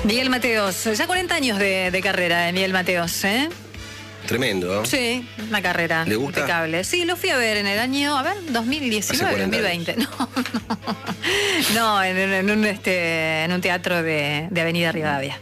Miguel Mateos, ya 40 años de carrera de Miguel Mateos, ¿eh? Tremendo, ¿no? Sí, una carrera ¿Le gusta? impecable. Sí, lo fui a ver en el año, 2019, 2020. No, en un teatro de Avenida Rivadavia.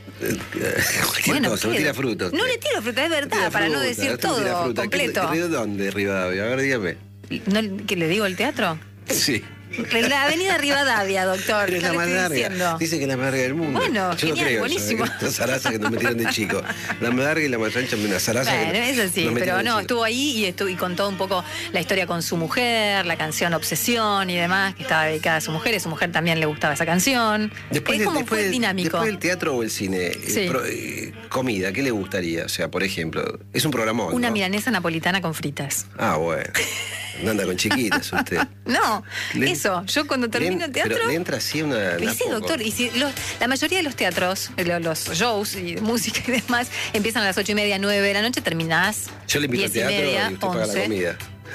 Bueno, no tira frutos. No le tiro fruta, es verdad, para no decir todo completo. ¿De dónde, Rivadavia? A ver, dígame. ¿Qué le digo el teatro? Sí. En la Avenida Rivadavia, doctor. Pero es la más larga. Diciendo. Dice que es la más larga del mundo. Bueno, yo genial, no creo. buenísimo. Esa zaraza que nos metieron de chico. La más larga y la más ancha, una zaraza. Bueno, eso sí, pero no, chico. estuvo ahí y contó un poco la historia con su mujer, la canción Obsesión y demás, que estaba dedicada a su mujer, y a su mujer también le gustaba esa canción. Fue dinámico. Después del teatro o el cine, Sí. Comida, ¿qué le gustaría? O sea, por ejemplo, es un programón, Una ¿no? milanesa napolitana con fritas. Ah, bueno. No anda con chiquitas usted. No, eso, yo cuando termino el teatro... Pero le entra así una... Y sí, doctor, y si la mayoría de los teatros, los shows y de música y demás, empiezan a las 8:30, 9 de la noche, terminás Yo le invito al 10:30, teatro y usted paga la 11. comida.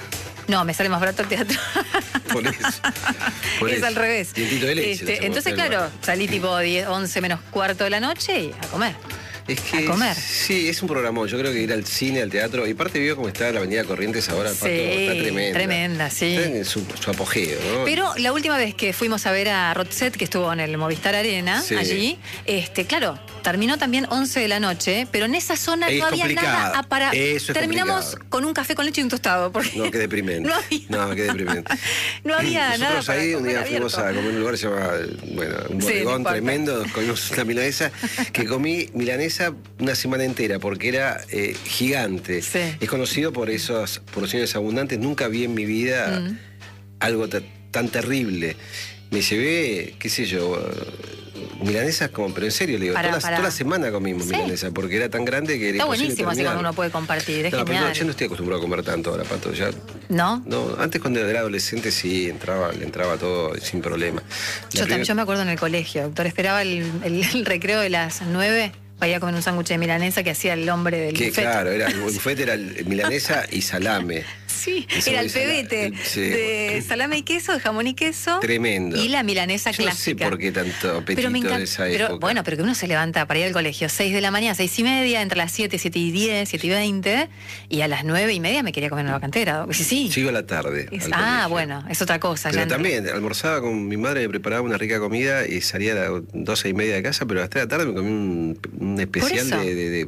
No, me sale más barato el teatro. Por eso. Por Es eso. al revés. Dientito de leche, le hacemos Entonces, el claro, salí tipo 10, 11 menos cuarto de la noche y a comer. Es que a comer. Sí, es un programón. Yo creo que ir al cine, al teatro, y aparte vio cómo está la Avenida Corrientes ahora, Pato, está tremenda. Tremenda, sí. Está en su apogeo, ¿no? Pero la última vez que fuimos a ver a Roxette, que estuvo en el Movistar Arena, Sí. allí, claro, terminó también 11 de la noche, pero en esa zona Es no había complicado. nada para... Eso es Terminamos complicado. con un café con leche y un tostado. Porque No, qué deprimente. No había, No, qué deprimente. no había nada Nosotros para ahí un día comer fuimos a abierto. comer en un lugar que se llama, bueno, un Sí, bodegón no importa. tremendo, comimos una milanesa, que comí milanesa una semana entera, porque era gigante. Sí. Es conocido por esas porciones abundantes, nunca vi en mi vida algo tan terrible. Me llevé, qué sé yo, milanesas como, pero en serio, le digo, toda la semana comimos Sí. milanesa, porque era tan grande que era Está imposible buenísimo así terminar. cuando uno puede compartir, es No, pero genial. yo no estoy acostumbrado a comer tanto ahora, Pato, ya... ¿No? No, antes cuando era adolescente sí, le entraba todo sin problema. Yo me acuerdo en el colegio, doctor, esperaba el recreo de las 9 para ir a comer un sándwich de milanesa que hacía el hombre del Que buffet. claro, el buffet era milanesa y salame. Sí, Eso era el muy salado. pebete Sí. de salame y queso, de jamón y queso. Tremendo. Y la milanesa Yo clásica. no sé por qué tanto apetito Pero me encanta, en esa época. bueno, pero que uno se levanta para ir al colegio 6 de la mañana, 6:30, entre las 7, 7:10, 7:20, y a las 9:30 me quería comer una vacantera. Sí. Llego a la tarde. al colegio. Bueno, es otra cosa. Pero ya también, almorzaba con mi madre, me preparaba una rica comida y salía a las 12:30 de casa, pero hasta la tarde me comí un especial eso.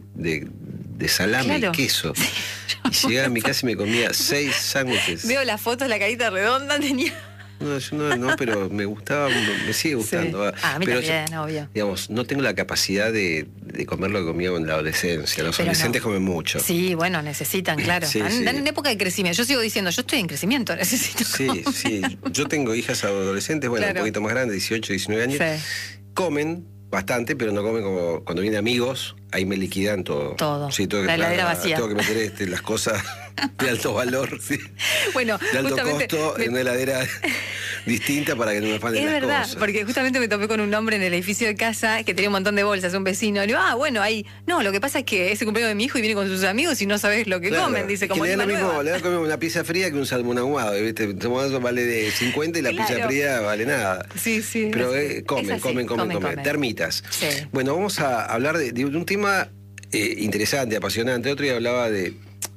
de salame Claro. y queso. Sí, Y llegaba a mi casa y me comía 6 sándwiches. Veo las fotos, la carita redonda tenía. No, yo no, pero me gustaba, me sigue gustando. Sí. A mí pero también, obvio. Digamos, no tengo la capacidad de comer lo que comía en la adolescencia. Los Pero adolescentes no. comen mucho. Sí, bueno, necesitan, claro. Sí, Están sí. en época de crecimiento. Yo sigo diciendo, yo estoy en crecimiento, necesito Sí, comer. sí. Yo tengo hijas adolescentes, bueno, Claro. un poquito más grandes, 18, 19 años. Sí. Comen bastante, pero no comen como cuando vienen amigos, ahí me liquidan todo. Todo. Sí, tengo que La heladera pagar, vacía. Tengo que meter las cosas de alto valor, sí, Bueno, de alto justamente costo en una heladera distinta para que no me falten es las verdad, cosas. porque justamente me topé con un hombre en el edificio de casa que tenía un montón de bolsas, un vecino. Le digo, bueno, ahí. No, lo que pasa es que es el cumpleaños de mi hijo y viene con sus amigos y no sabes lo que Claro, comen, dice, es como que le da lima lo mismo, nueva. le da comer una pizza fría que un salmón ahumado, ¿viste? El salmón ahumado vale de 50 y la pizza Claro. fría vale nada. Sí, sí. Pero es comen, así, comen. Termitas. Sí. Bueno, vamos a hablar de un tema interesante, apasionante. Otro día hablaba de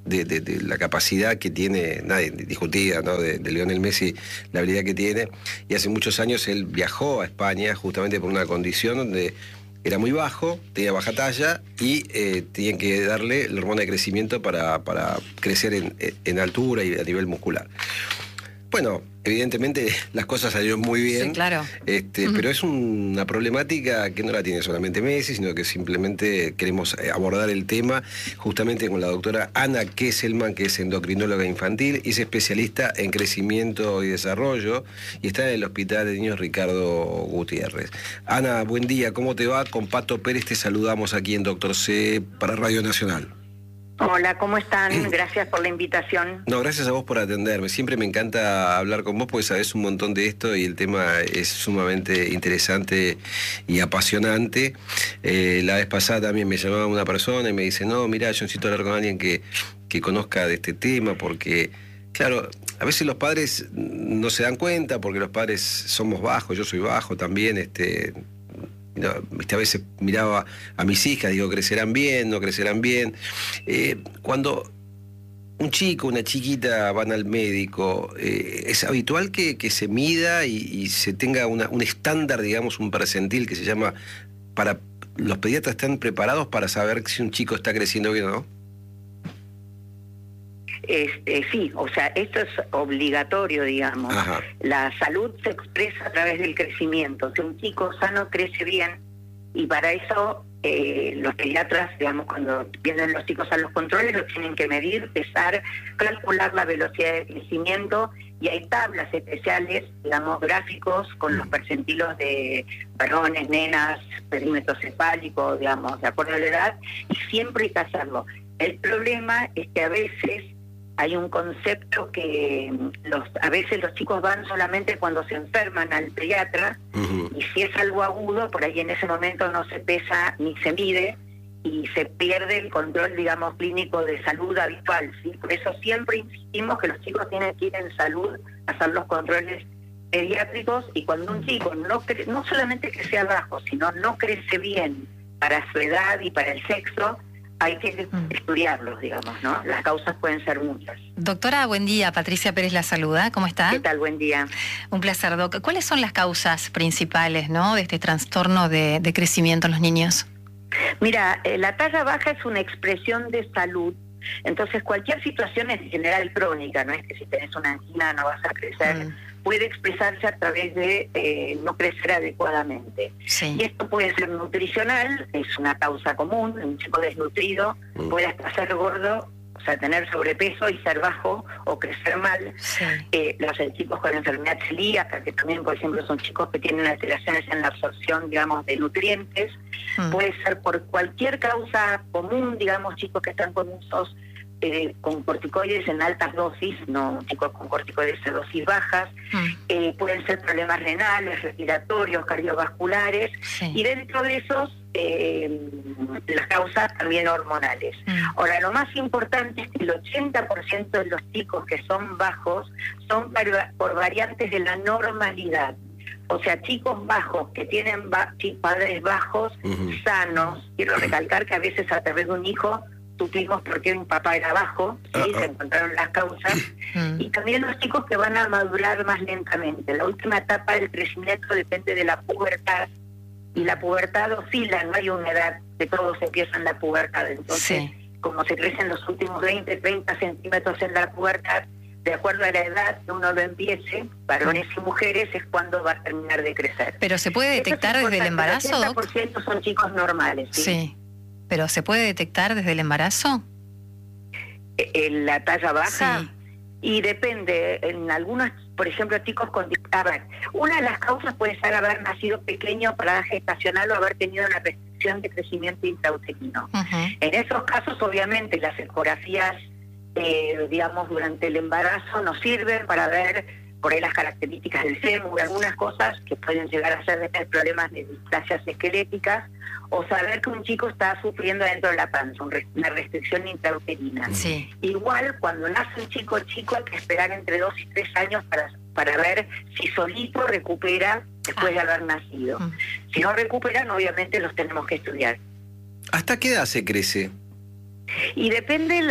la capacidad que tiene, nadie discutida, ¿no? De Lionel Messi, la habilidad que tiene. Y hace muchos años él viajó a España justamente por una condición donde era muy bajo, tenía baja talla y tenían que darle la hormona de crecimiento para crecer en altura y a nivel muscular. Bueno, evidentemente las cosas salieron muy bien. Sí, claro. Pero es una problemática que no la tiene solamente Messi, sino que simplemente queremos abordar el tema justamente con la doctora Ana Kesselman, que es endocrinóloga infantil y es especialista en crecimiento y desarrollo y está en el Hospital de Niños Ricardo Gutiérrez. Ana, buen día, ¿cómo te va? Con Pato Pérez te saludamos aquí en Doctor C para Radio Nacional. Hola, ¿cómo están? Gracias por la invitación. No, gracias a vos por atenderme. Siempre me encanta hablar con vos porque sabés un montón de esto y el tema es sumamente interesante y apasionante. La vez pasada también me llamaba una persona y me dice, no, mira, yo necesito hablar con alguien que conozca de este tema porque, claro, a veces los padres no se dan cuenta porque los padres somos bajos, yo soy bajo también, no, a veces miraba a mis hijas, digo, crecerán bien, no crecerán bien. Cuando un chico, una chiquita van al médico, ¿es habitual que se mida y se tenga un estándar, digamos, un percentil que se llama, para los pediatras están preparados para saber si un chico está creciendo bien o no? Sí, o sea, esto es obligatorio, digamos. Ajá. La salud se expresa a través del crecimiento. Si un chico sano crece bien, y para eso los pediatras, digamos, cuando vienen los chicos a los controles, los tienen que medir, pesar, calcular la velocidad de crecimiento, y hay tablas especiales, digamos, gráficos con los percentilos de varones, nenas, perímetro cefálico, digamos, de acuerdo a la edad, y siempre hay que hacerlo. El problema es que a veces hay un concepto que a veces los chicos van solamente cuando se enferman al pediatra, y si es algo agudo, por ahí en ese momento no se pesa ni se mide, y se pierde el control, digamos, clínico de salud habitual, ¿sí? Por eso siempre insistimos que los chicos tienen que ir en salud a hacer los controles pediátricos, y cuando un chico no solamente que sea bajo, sino no crece bien para su edad y para el sexo, hay que estudiarlos, digamos, ¿no? Las causas pueden ser muchas. Doctora, buen día. Patricia Pérez la saluda. ¿Cómo está? ¿Qué tal? Buen día. Un placer, Doc. ¿Cuáles son las causas principales, ¿no?, de este trastorno de crecimiento en los niños? Mira, la talla baja es una expresión de salud. Entonces, cualquier situación en general crónica, no es que si tenés una angina no vas a crecer, puede expresarse a través de no crecer adecuadamente. Sí. Y esto puede ser nutricional, es una causa común. Un chico desnutrido puede hasta ser gordo, o sea, tener sobrepeso y ser bajo o crecer mal. Sí. Los chicos con enfermedad celíaca, que también, por ejemplo, son chicos que tienen alteraciones en la absorción, digamos, de nutrientes. Puede ser por cualquier causa común, digamos, chicos que están con usos con corticoides en altas dosis, no chicos con corticoides de dosis bajas. Pueden ser problemas renales, respiratorios, cardiovasculares, y dentro de esos las causas también hormonales. Ahora, lo más importante es que el 80% de los chicos que son bajos son por variantes de la normalidad. O sea, chicos bajos que tienen padres bajos, sanos. Quiero recalcar que a veces a través de un hijo supimos por qué un papá era bajo, ¿sí? Se encontraron las causas. Y también los chicos que van a madurar más lentamente. La última etapa del crecimiento depende de la pubertad, y la pubertad oscila, no hay una edad que todos empiezan la pubertad. Entonces, como se crecen los últimos 20, 30 centímetros en la pubertad, de acuerdo a la edad que uno lo empiece, varones y mujeres, es cuando va a terminar de crecer. ¿Pero se puede detectar desde el embarazo, Doc? El 80% son chicos normales. Sí. ¿Pero se puede detectar desde el embarazo? ¿En la talla baja? Sí. Y depende. En algunos, por ejemplo, chicos con... A ver, una de las causas puede ser haber nacido pequeño, parada gestacional, o haber tenido una restricción de crecimiento intrauterino. En esos casos, obviamente, las ecografías digamos, durante el embarazo nos sirven para ver por ahí las características del fémur, algunas cosas que pueden llegar a ser problemas de displasias esqueléticas, o saber que un chico está sufriendo dentro de la panza, una restricción intrauterina. Igual, cuando nace un chico hay que esperar entre 2 y 3 años para ver si solito recupera después de haber nacido. Si no recuperan, obviamente los tenemos que estudiar. ¿Hasta qué edad se crece? Y depende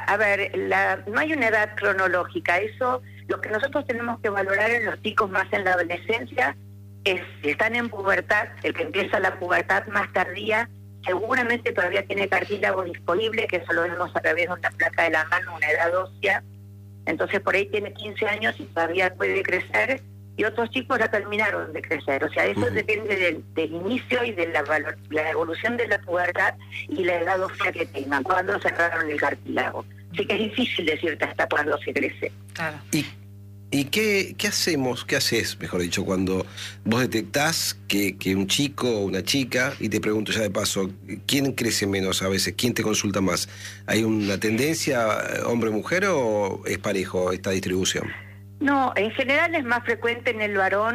no hay una edad cronológica. Eso, lo que nosotros tenemos que valorar en los chicos más en la adolescencia es si están en pubertad. El que empieza la pubertad más tardía seguramente todavía tiene cartílago disponible, que eso lo vemos a través de una placa de la mano, una edad ósea. Entonces por ahí tiene 15 años y todavía puede crecer, y otros chicos ya terminaron de crecer. O sea, eso depende del inicio y de la evolución de la pubertad y la edad ósea que tengan, cuando cerraron el cartílago. Así que es difícil decirte hasta cuándo se crece. Claro. ¿Y qué hacemos, qué haces, mejor dicho, cuando vos detectás que un chico o una chica, y te pregunto ya de paso, ¿quién crece menos a veces? ¿Quién te consulta más? ¿Hay una tendencia hombre-mujer o es parejo esta distribución? No, en general es más frecuente en el varón,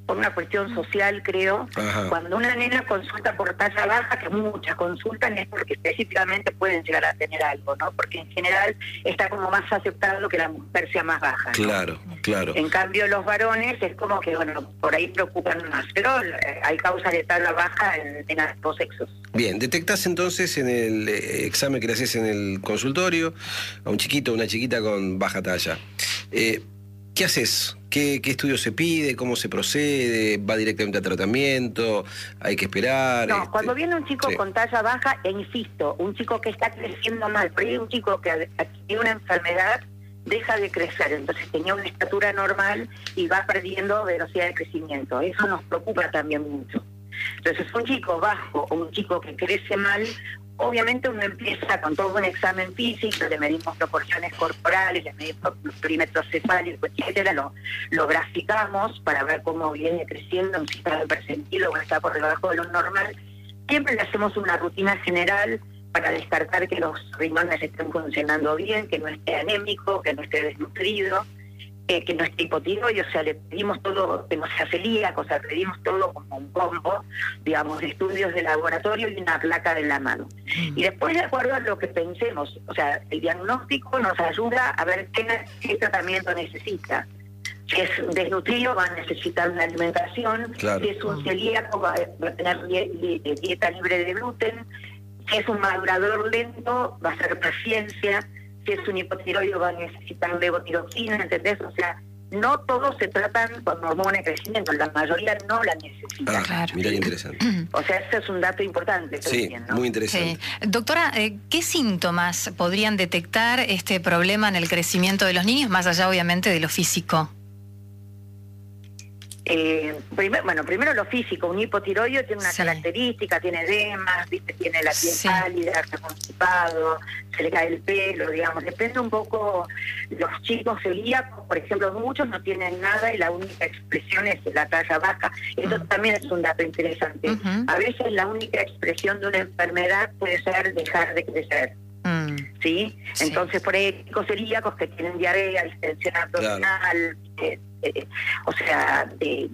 por una cuestión social, creo. Ajá. Cuando una nena consulta por talla baja, que muchas consultan, es porque específicamente pueden llegar a tener algo, ¿no? Porque en general está como más aceptado que la mujer sea más baja, ¿no? Claro, claro. En cambio, los varones es como que, bueno, por ahí preocupan más, pero hay causas de talla baja en ambos sexos. Bien, detectás entonces en el examen que le haces en el consultorio a un chiquito o una chiquita con baja talla. ¿Qué haces? ¿Qué estudio se pide? ¿Cómo se procede? ¿Va directamente a tratamiento? ¿Hay que esperar? No, cuando viene un chico con talla baja, e insisto, un chico que está creciendo mal, pero hay un chico que adquirió una enfermedad, deja de crecer, entonces tenía una estatura normal y va perdiendo velocidad de crecimiento. Eso nos preocupa también mucho. Entonces, un chico bajo o un chico que crece mal, obviamente uno empieza con todo un examen físico, le medimos proporciones corporales, le medimos perímetro cefálico, etcétera, lo graficamos para ver cómo viene creciendo, si está en percentil o está por debajo de lo normal. Siempre le hacemos una rutina general para descartar que los riñones estén funcionando bien, que no esté anémico, que no esté desnutrido, que no esté hipotiroide, o sea, le pedimos todo, que no sea celíaco, o sea, pedimos todo como un combo, digamos, de estudios de laboratorio y una placa de la mano. Y después, de acuerdo a lo que pensemos, o sea, el diagnóstico nos ayuda a ver qué tratamiento necesita. Si es desnutrido, va a necesitar una alimentación. Claro. Si es un celíaco, va a tener dieta libre de gluten. Si es un madurador lento, va a ser paciencia. Si es un hipotiroide, va a necesitar levotiroxina, ¿entendés? O sea, no todos se tratan con hormona de crecimiento, la mayoría no la necesitan. Claro. Mira qué interesante. O sea, ese es un dato importante. Sí, también, ¿no? muy interesante. Sí. Doctora, ¿qué síntomas podrían detectar este problema en el crecimiento de los niños, más allá obviamente de lo físico? Primero lo físico. Un hipotiroideo tiene una característica, tiene edemas, ¿viste? Tiene la piel pálida, está constipado, se le cae el pelo, digamos. Depende un poco. Los chicos celíacos, por ejemplo, muchos no tienen nada y la única expresión es la talla baja. Eso también es un dato interesante. A veces la única expresión de una enfermedad puede ser dejar de crecer. ¿Sí? Entonces, por ahí hay chicos celíacos que tienen diarrea, distensión abdominal, o sea,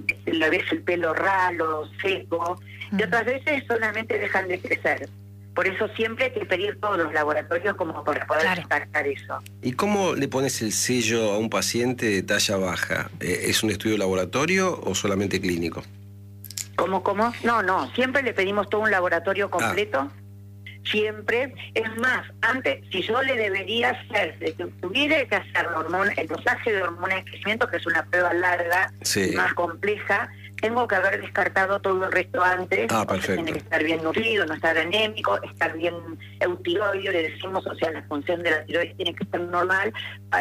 le ves el pelo ralo, seco, y otras veces solamente dejan de crecer. Por eso siempre hay que pedir todos los laboratorios como para poder descartar eso. ¿Y cómo le pones el sello a un paciente de talla baja? ¿Es un estudio laboratorio o solamente clínico? ¿Cómo? No, siempre le pedimos todo un laboratorio completo. Siempre, es más, antes, si yo le debería hacer, si tuviera que hacer el dosaje de hormona de crecimiento, que es una prueba larga, más compleja, tengo que haber descartado todo el resto antes. Perfecto. Tiene que estar bien nutrido, no estar anémico, estar bien eutiroideo, le decimos, o sea, la función de la tiroides tiene que estar normal.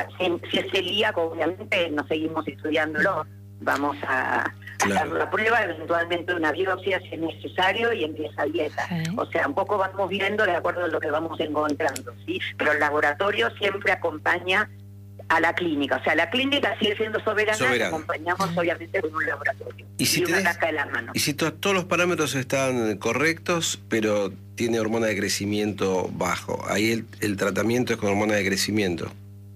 Si es celíaco, obviamente no seguimos estudiándolo. Vamos a hacer la prueba, eventualmente una biopsia si es necesario y empieza dieta. O sea, un poco vamos viendo de acuerdo a lo que vamos encontrando, ¿sí? Pero el laboratorio siempre acompaña a la clínica. O sea, la clínica sigue siendo soberana. Y acompañamos obviamente con un laboratorio. Y una placa de la mano. Y si todos los parámetros están correctos, pero tiene hormona de crecimiento bajo, ahí el tratamiento es con hormona de crecimiento.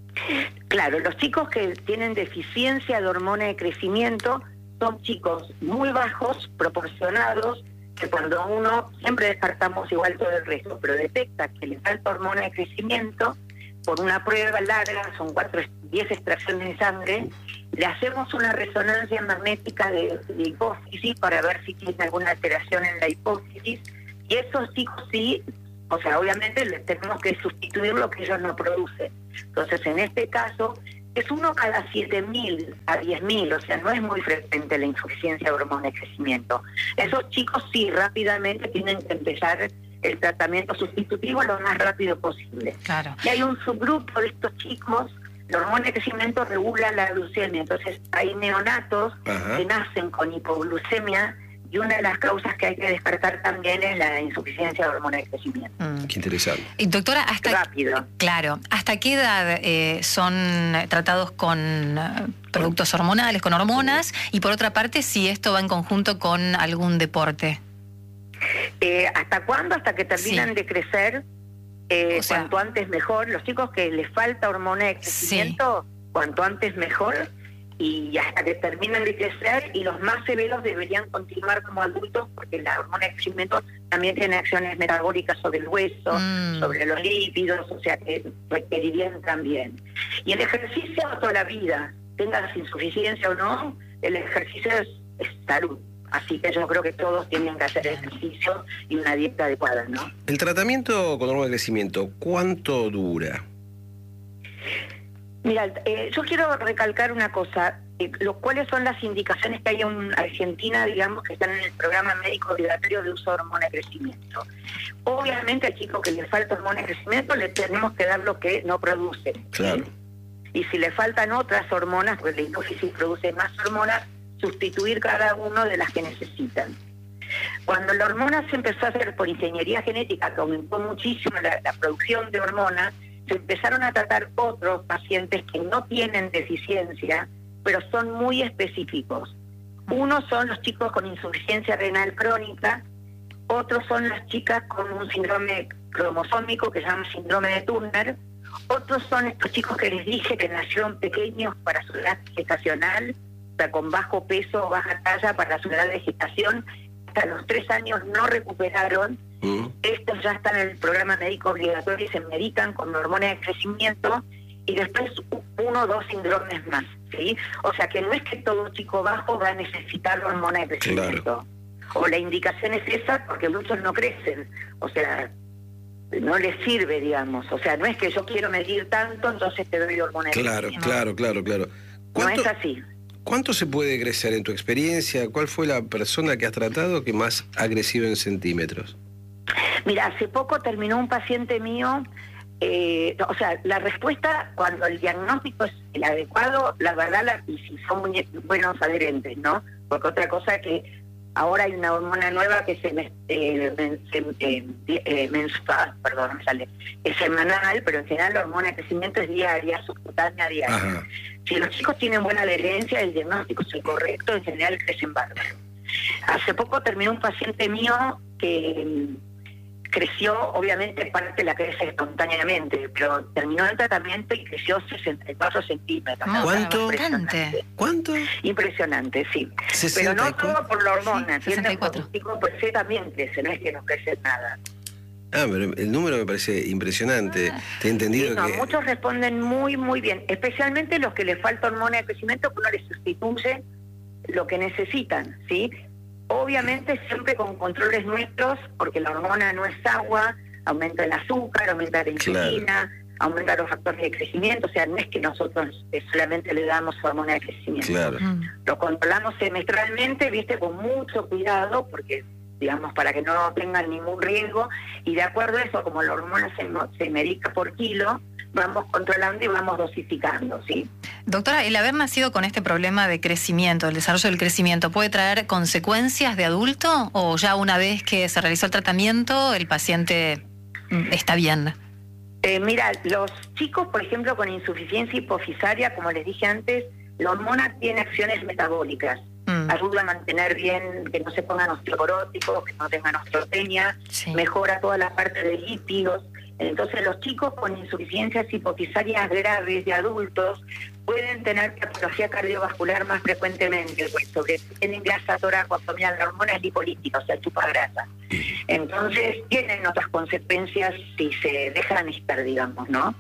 Claro, los chicos que tienen deficiencia de hormona de crecimiento son chicos muy bajos, proporcionados, que cuando uno, siempre descartamos igual todo el resto, pero detecta que le falta hormona de crecimiento, por una prueba larga, son 10 extracciones de sangre, le hacemos una resonancia magnética de hipófisis para ver si tiene alguna alteración en la hipófisis, y esos chicos sí, o sea, obviamente les tenemos que sustituir lo que ellos no producen. Entonces, en este caso, es uno cada 7.000 a 10.000, o sea, no es muy frecuente la insuficiencia de hormona de crecimiento. Esos chicos sí, rápidamente tienen que empezar el tratamiento sustitutivo lo más rápido posible. Claro. Y hay un subgrupo de estos chicos, la hormona de crecimiento regula la glucemia, entonces hay neonatos que nacen con hipoglucemia, y una de las causas que hay que descartar también es la insuficiencia de hormona de crecimiento. Qué interesante. Y doctora, ¿hasta qué edad son tratados con productos hormonales, con hormonas? Y por otra parte, si esto va en conjunto con algún deporte. ¿Hasta cuándo? Hasta que terminan de crecer. Cuanto antes mejor. Los chicos que les falta hormona de crecimiento, cuanto antes mejor. y hasta que terminan de crecer, y los más severos deberían continuar como adultos porque la hormona de crecimiento también tiene acciones metabólicas sobre el hueso, sobre los lípidos, o sea que requerirían también. Y el ejercicio toda la vida, tengas insuficiencia o no, el ejercicio es salud. Así que yo creo que todos tienen que hacer ejercicio y una dieta adecuada, ¿no? El tratamiento con hormona de crecimiento, ¿cuánto dura? Mira, yo quiero recalcar una cosa. ¿Cuáles son las indicaciones que hay en Argentina, digamos, que están en el programa médico obligatorio de uso de hormona de crecimiento? Obviamente al chico que le falta hormona de crecimiento le tenemos que dar lo que no produce. Claro. Y si le faltan otras hormonas, porque la hipófisis produce más hormonas, sustituir cada uno de las que necesitan. Cuando la hormona se empezó a hacer por ingeniería genética, que aumentó muchísimo la producción de hormonas, se empezaron a tratar otros pacientes que no tienen deficiencia, pero son muy específicos. Unos son los chicos con insuficiencia renal crónica, otros son las chicas con un síndrome cromosómico que se llama síndrome de Turner, otros son estos chicos que les dije que nacieron pequeños para su edad gestacional, o sea, con bajo peso o baja talla para su edad de gestación, hasta los 3 años no recuperaron. Estos ya están en el programa médico obligatorio y se medican con hormona de crecimiento, y después 1 o 2 síndromes más, ¿sí? O sea que no es que todo chico bajo va a necesitar hormona de crecimiento. Claro. O la indicación es esa porque muchos no crecen, o sea, no les sirve, digamos. O sea, no es que yo quiero medir tanto, entonces te doy hormona de crecimiento. Claro. No es así. ¿Cuánto se puede crecer en tu experiencia? ¿Cuál fue la persona que has tratado que más ha crecido en centímetros? Mira, hace poco terminó un paciente mío, o sea, la respuesta cuando el diagnóstico es el adecuado, la verdad, y si son muy buenos adherentes, ¿no? Porque otra cosa que ahora hay una hormona nueva que es semanal, pero en general la hormona de crecimiento es diaria, subcutánea diaria. Ajá. Si los chicos tienen buena adherencia, el diagnóstico es el correcto, en general crecen bárbaro. Hace poco terminó un paciente mío que creció, obviamente parte la crece espontáneamente, pero terminó el tratamiento y creció 64 centímetros. ¿Cuánto? ¿Cuánto? Impresionante, sí. 64. Pero no solo por la hormona, sí, 64. El chico per se también crece, no es que no crece nada. Pero el número me parece impresionante. Te he entendido que... muchos responden muy, muy bien, especialmente los que les falta hormona de crecimiento, que uno les sustituye lo que necesitan, ¿sí? Obviamente siempre con controles nuestros, porque la hormona no es agua, aumenta el azúcar, aumenta la insulina, aumenta los factores de crecimiento, o sea, no es que nosotros solamente le damos hormona de crecimiento. Claro. Lo controlamos semestralmente, viste, con mucho cuidado, porque digamos, para que no tengan ningún riesgo, y de acuerdo a eso, como la hormona se medica por kilo, vamos controlando y vamos dosificando, ¿sí? Doctora, el haber nacido con este problema de crecimiento, el desarrollo del crecimiento, ¿puede traer consecuencias de adulto o ya una vez que se realizó el tratamiento el paciente está bien? Mira, los chicos, por ejemplo, con insuficiencia hipofisaria, como les dije antes, la hormona tiene acciones metabólicas. Ayuda a mantener bien, que no se pongan osteoporóticos, que no tengan osteopenia, mejora toda la parte de lípidos. Entonces los chicos con insuficiencias hipofisarias graves de adultos pueden tener patología cardiovascular más frecuentemente, pues sobre todo tienen grasa torácica, la hormona es lipolítica, o sea, chupa grasa. Entonces tienen otras consecuencias si se dejan estar, digamos, ¿no?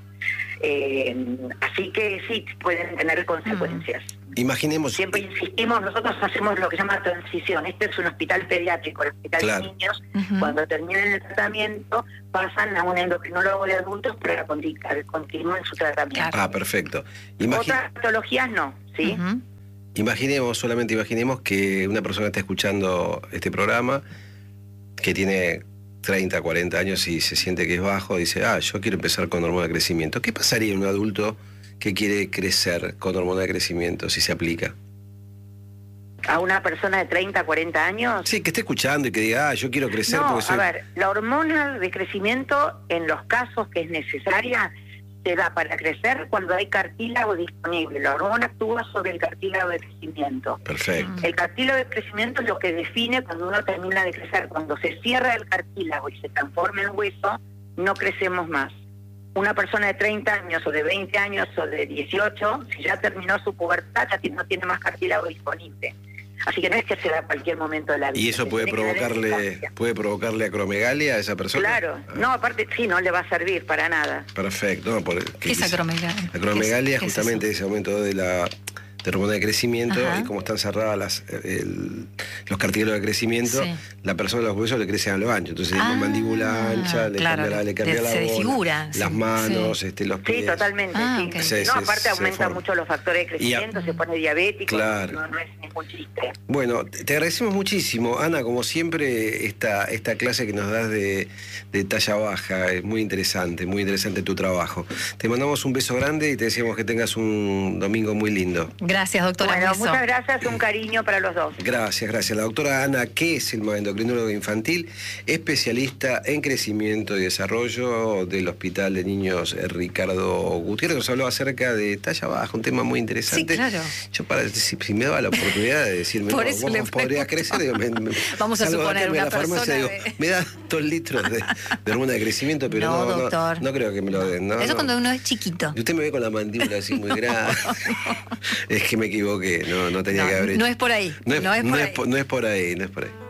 Así que sí, pueden tener consecuencias. Imaginemos. Siempre insistimos, nosotros hacemos lo que se llama transición. Este es un hospital pediátrico, el hospital de niños. Cuando terminan el tratamiento, pasan a un endocrinólogo de adultos para que continúen su tratamiento. Perfecto. Otras patologías no, ¿sí? Solamente imaginemos que una persona está escuchando este programa, que tiene 30, 40 años y se siente que es bajo, dice, yo quiero empezar con hormona de crecimiento. ¿Qué pasaría en un adulto que quiere crecer con hormona de crecimiento, si se aplica? ¿A una persona de 30, 40 años? Sí, que esté escuchando y que diga, yo quiero crecer porque soy... A ver, la hormona de crecimiento, en los casos que es necesaria, se da para crecer cuando hay cartílago disponible. La hormona actúa sobre el cartílago de crecimiento. Perfecto. El cartílago de crecimiento es lo que define cuando uno termina de crecer. Cuando se cierra el cartílago y se transforma en hueso, no crecemos más. una persona de 30 años o de 20 años o de 18, si ya terminó su pubertad, ya no tiene más cartílago disponible. Así que no es que se da a cualquier momento de la vida. ¿Y eso puede provocarle acromegalia a esa persona? Claro, no, aparte sí, no le va a servir para nada. Perfecto. No, ¿Qué es acromegalia? Acromegalia es justamente ese aumento de la hormona de crecimiento. Ajá. Y como están cerradas los cartílagos de crecimiento, sí, la persona, los huesos le crecen a lo ancho. Entonces tiene mandíbula ancha, le cambia la voz, desfigura, las manos, los pies. Sí, totalmente, sí. Okay. No, aparte aumenta mucho los factores de crecimiento, se pone diabético, claro, no es ningún chiste. Bueno, te agradecemos muchísimo, Ana, como siempre, esta clase que nos das de talla baja. Es muy interesante tu trabajo. Te mandamos un beso grande y te deseamos que tengas un domingo muy lindo. Gracias, doctora. Bueno, muchas gracias, un cariño para los dos. Gracias. La doctora Ana Kesselman, endocrinóloga infantil, especialista en crecimiento y desarrollo del Hospital de Niños Ricardo Gutiérrez, nos habló acerca de talla baja, un tema muy interesante. Sí, claro. Yo, si me daba la oportunidad de decirme, por eso vos podrías crecer, digo, vamos a suponer una persona digo, me da 2 litros de hormona de crecimiento, pero no creo que me lo den. Eso cuando uno es chiquito. Y usted me ve con la mandíbula así muy grande. Es que me equivoqué, no tenía que haber hecho. No es por ahí. No es por ahí.